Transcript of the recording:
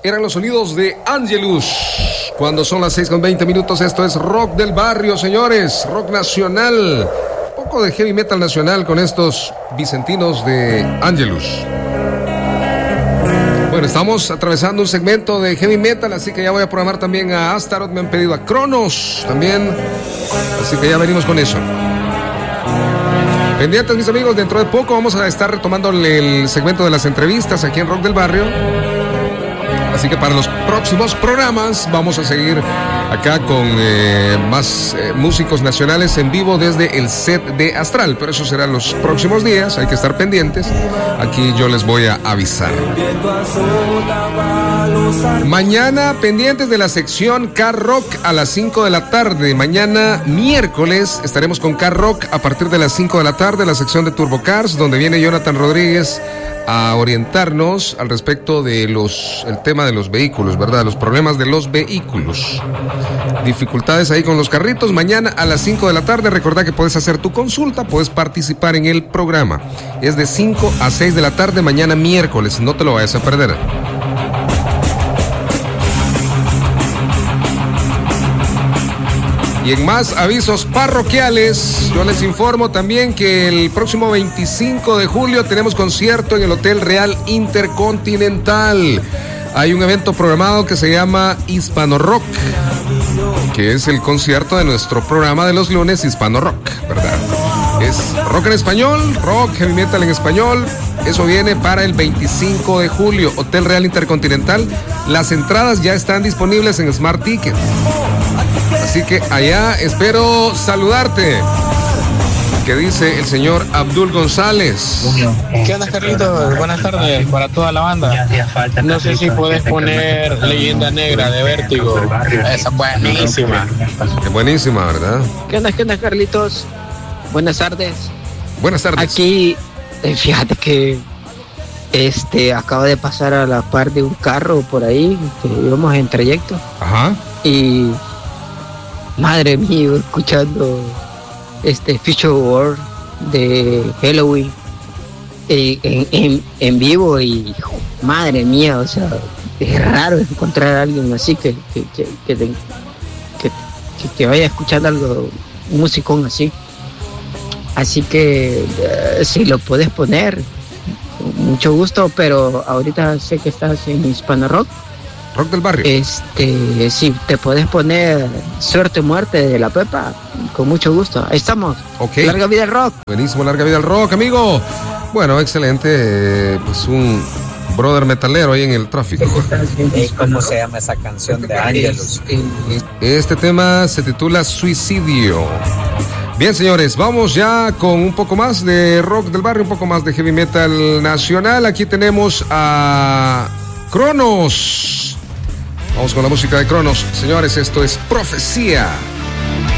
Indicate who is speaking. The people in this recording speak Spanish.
Speaker 1: Eran los sonidos de Angelus. Cuando son las 6:20, esto es Rock del Barrio, señores. Rock nacional. Un poco de heavy metal nacional con estos vicentinos de Angelus. Bueno, estamos atravesando un segmento de heavy metal, así que ya voy a programar también a Astaroth. Me han pedido a Cronos también, así que ya venimos con eso. Pendientes, mis amigos, dentro de poco vamos a estar retomando el segmento de las entrevistas aquí en Rock del Barrio. Así que para los próximos programas vamos a seguir acá con más músicos nacionales en vivo desde el set de Astral. Pero eso será los próximos días, hay que estar pendientes. Aquí yo les voy a avisar. Mañana pendientes de la sección Car Rock a las 5 de la tarde. Mañana miércoles estaremos con Car Rock a partir de las 5 de la tarde, la sección de Turbo Cars, donde viene Jonathan Rodríguez a orientarnos al respecto de el tema de los vehículos, ¿verdad? Los problemas de los vehículos. Dificultades ahí con los carritos. Mañana a las 5 de la tarde. Recordá que puedes hacer tu consulta, puedes participar en el programa. Es de 5 a 6 de la tarde mañana miércoles. No te lo vayas a perder. Y en más avisos parroquiales, yo les informo también que el próximo 25 de julio tenemos concierto en el Hotel Real Intercontinental. Hay un evento programado que se llama Hispano Rock, que es el concierto de nuestro programa de los lunes, Hispano Rock, ¿verdad? Es rock en español, rock, heavy metal en español. Eso viene para el 25 de julio, Hotel Real Intercontinental. Las entradas ya están disponibles en Smart Ticket. Así que allá espero saludarte. ¿Qué dice el señor Abdul González?
Speaker 2: ¿Qué onda, Carlitos? Buenas tardes para toda la banda. No sé si puedes poner Leyenda Negra de Vértigo. Esa es buenísima.
Speaker 1: Es buenísima, ¿verdad?
Speaker 3: ¿Qué onda, Carlitos? Buenas tardes.
Speaker 1: Buenas tardes.
Speaker 3: Aquí, fíjate que acabo de pasar a la par de un carro por ahí, que íbamos en trayecto.
Speaker 1: Ajá.
Speaker 3: Y madre mía, escuchando Future World de Halloween en vivo, y madre mía, o sea, es raro encontrar a alguien así que vaya escuchando algo, un musicón así. Así que si lo puedes poner, mucho gusto, pero ahorita sé que estás en Hispano Rock.
Speaker 1: Rock del Barrio.
Speaker 3: Si te puedes poner Suerte o Muerte de La Pepa, con mucho gusto. Ahí estamos.
Speaker 1: Ok.
Speaker 3: Larga vida al rock.
Speaker 1: Buenísimo, larga vida al rock, amigo. Bueno, excelente. Pues un brother metalero ahí en el tráfico.
Speaker 4: ¿Cómo se llama esa canción de Angelus?
Speaker 1: Este tema se titula Suicidio. Bien, señores, vamos ya con un poco más de rock del barrio, un poco más de heavy metal nacional. Aquí tenemos a Cronos. Vamos con la música de Cronos. Señores, esto es Profecía.